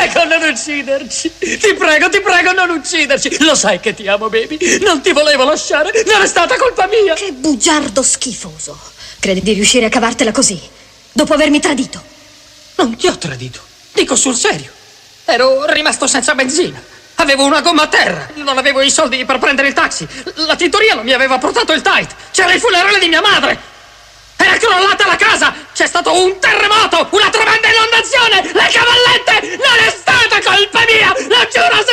prego, non ucciderci. Ti prego, non ucciderci. Lo sai che ti amo, baby. Non ti volevo lasciare. Non è stata colpa mia. Che bugiardo schifoso. Credi di riuscire a cavartela così, dopo avermi tradito? Non ti ho tradito. Dico sul serio. Ero rimasto senza benzina. Avevo una gomma a terra. Non avevo i soldi per prendere il taxi. La tintoria non mi aveva portato il tight. C'era il funerale di mia madre. Era crollata la casa! C'è stato un terremoto! Una tremenda inondazione! Le cavallette! Non è stata colpa mia! Lo giuro